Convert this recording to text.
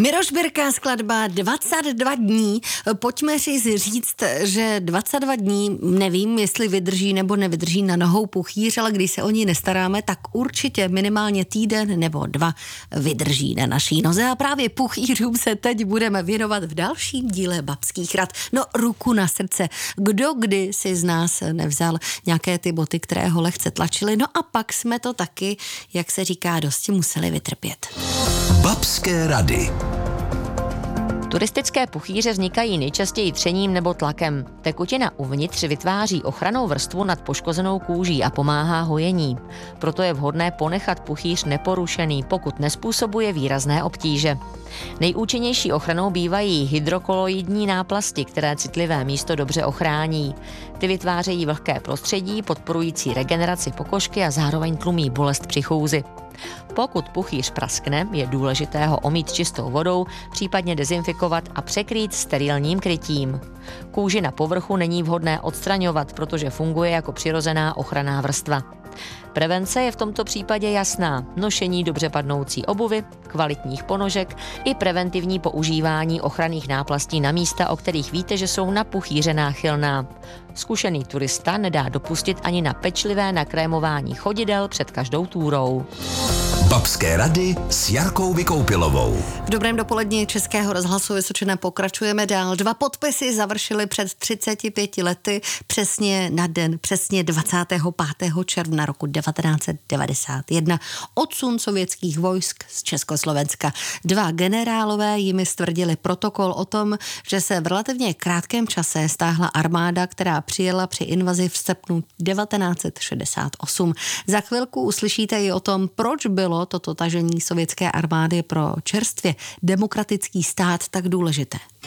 Miroš Birka, skladba 22 dní. Pojďme si říct, že 22 dní, nevím, jestli vydrží nebo nevydrží na nohou puchýř, ale když se o ní nestaráme, tak určitě minimálně týden nebo 2 vydrží na naší noze. A právě puchýřům se teď budeme věnovat v dalším díle Babských rad. No, ruku na srdce. Kdo kdy si z nás nevzal nějaké ty boty, které ho lehce tlačily? No a pak jsme to taky, jak se říká, dosti museli vytrpět. Babské rady. Turistické puchýře vznikají nejčastěji třením nebo tlakem. Tekutina uvnitř vytváří ochrannou vrstvu nad poškozenou kůží a pomáhá hojení. Proto je vhodné ponechat puchýř neporušený, pokud nezpůsobuje výrazné obtíže. Nejúčinnější ochranou bývají hydrokoloidní náplasti, které citlivé místo dobře ochrání. Ty vytvářejí vlhké prostředí, podporující regeneraci pokožky a zároveň tlumí bolest při chůzi. Pokud puchýř praskne, je důležité ho omýt čistou vodou, případně dezinfikovat a překrýt sterilním krytím. Kůži na povrchu není vhodné odstraňovat, protože funguje jako přirozená ochranná vrstva. Prevence je v tomto případě jasná. Nošení dobře padnoucí obuvy, kvalitních ponožek i preventivní používání ochranných náplastí na místa, o kterých víte, že jsou na puchýře náchylná. Zkušený turista nedá dopustit ani na pečlivé nakrémování chodidel před každou túrou. Babské rady s Jarkou Vykoupilovou. V dobrém dopoledni Českého rozhlasu Vysočina pokračujeme dál. 2 podpisy završily před 35 lety, přesně na den, přesně 25. června roku 1991. Odsun sovětských vojsk z Československa. 2 generálové jimi stvrdili protokol o tom, že se v relativně krátkém čase stáhla armáda, která přijela při invazi v srpnu 1968. Za chvilku uslyšíte i o tom, proč bylo toto tažení sovětské armády pro čerstvě demokratický stát tak důležité.